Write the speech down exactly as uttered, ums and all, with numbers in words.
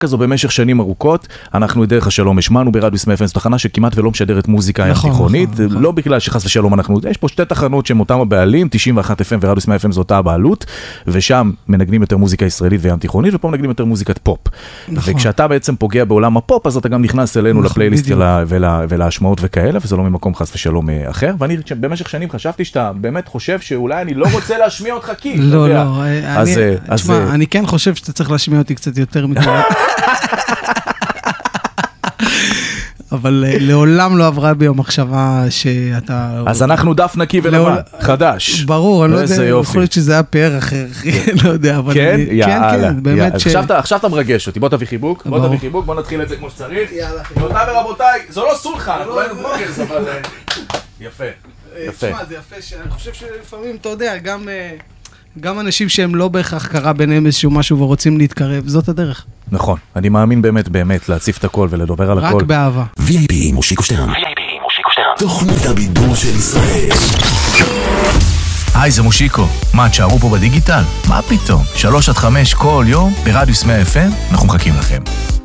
כזו במשך שנים ארוכות, אנחנו דרך השלום השמענו ברדיוס מאה אף אם, זו תחנה שכמעט ולא משדרת מוזיקה ים תיכונית, לא בגלל שחס ושלום אנחנו, יש פה שתי תחנות שהן אותם הבעלים, תשעים ואחת אף אם ורדיוס מאה אף אם זו אותה הבעלות, ושם מנגנים יותר מוזיקה ישראלית וים תיכונית, ופה מנגנים יותר מוזיקת פופ. וכשאתה בעצם פוגע בעולם הפופ, אז אתה גם נכנס אלינו לפלייליסט ולהשמעות וכאלה, וזה לא ממקום חס ושלום אחר, ואני במשך שנים חשבתי שאתה באמת חושב שאולי אני לא רוצה להשמיע אותך כי, לא, לא, אני כן חושב שאתה צריך להשמיע אותי קצת יותר מכאלה. אבל לעולם לא עברה בי המחשבה שאתה... אז אנחנו דף נקי ולבן, חדש. ברור, אני לא יודע, יכול להיות שזה היה פאר אחר, לא יודע, אבל... כן? יאללה. עכשיו אתה מרגש אותי, בוא תביא חיבוק, בוא תביא חיבוק, בוא נתחיל את זה כמו שצריך. רבותיי ורבותיי, זו לא סולחה, אנחנו לא היינו בלוגרס, אבל... יפה, יפה. תשמע, זה יפה, אני חושב שלפעמים, אתה יודע, גם... גם אנשים שהם לא בהכרח קרה ביניהם איזשהו משהו ורוצים להתקרב, זאת הדרך. נכון, אני מאמין באמת באמת להציף את הכל ולדבר על הכל. רק באהבה. וי איי פי עם מושיקו שטרן. וי איי פי עם מושיקו שטרן. תוכנית הבידור של ישראל. היי, זה מושיקו. מה, תשארו פה בדיגיטל? מה פתאום? שלוש עד חמש כל יום ברדיוס מאה אף אם, אנחנו מחכים לכם.